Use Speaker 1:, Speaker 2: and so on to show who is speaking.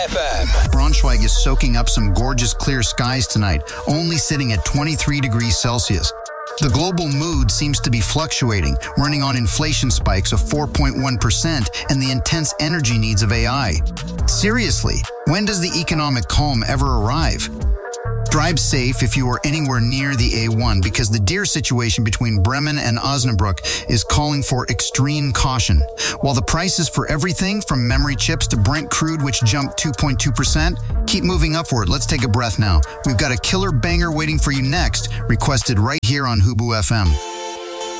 Speaker 1: FM.
Speaker 2: Braunschweig is soaking up some gorgeous clear skies tonight, only sitting at 23 degrees Celsius. The global mood seems to be fluctuating, running on inflation spikes of 4.1% and the intense energy needs of AI. Seriously, when does the economic calm ever arrive? Drive safe if you are anywhere near the A1 because the deer situation between Bremen and Osnabrück is calling for extreme caution. While the prices for everything from memory chips to Brent crude, which jumped 2.2%, keep moving upward. Let's take a breath now. We've got a killer banger waiting for you next, requested right here on Hubu FM.